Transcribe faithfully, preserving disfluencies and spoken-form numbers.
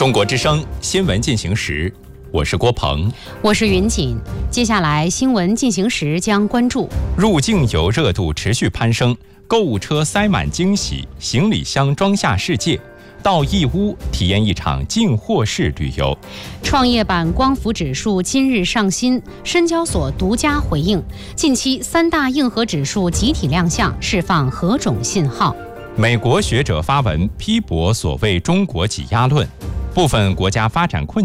中国之声新闻进行时，我是郭鹏， 我是云锦。接下来新闻进行时将关注： 入境游热度持续攀升，购物车塞满惊喜，行李箱装下世界。到义乌体验一场进货式旅游。 创业板光伏指数今日上新，深交所独家回应，近期三大硬核指数集体亮相，释放何种信号？ 美国学者发文批驳所谓中国挤压论，部分国家发展困